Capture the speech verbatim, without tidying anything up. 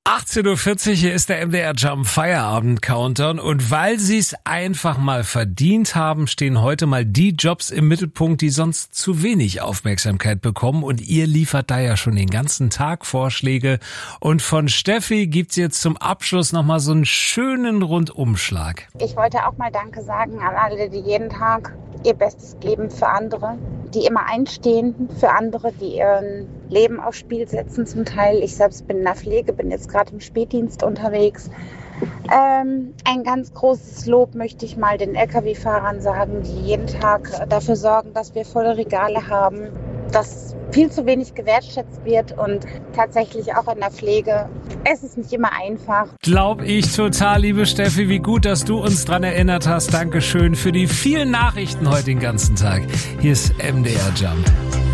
achtzehn Uhr vierzig, hier ist der M D R Jump Feierabend Countdown und weil sie es einfach mal verdient haben, stehen heute mal die Jobs im Mittelpunkt, die sonst zu wenig Aufmerksamkeit bekommen und ihr liefert da ja schon den ganzen Tag Vorschläge und von Steffi gibt's jetzt zum Abschluss nochmal so einen schönen Rundumschlag. Ich wollte auch mal Danke sagen an alle, die jeden Tag ihr Bestes geben für andere, die immer einstehen für andere, die ihren Leben aufs Spiel setzen zum Teil. Ich selbst bin in der Pflege, bin jetzt gerade im Spätdienst unterwegs. Ähm, ein ganz großes Lob möchte ich mal den L K W-Fahrern sagen, die jeden Tag dafür sorgen, dass wir volle Regale haben, dass viel zu wenig gewertschätzt wird und tatsächlich auch in der Pflege. Es ist nicht immer einfach. Glaub ich total, liebe Steffi, wie gut, dass du uns dran erinnert hast. Dankeschön für die vielen Nachrichten heute den ganzen Tag. Hier ist M D R Jump.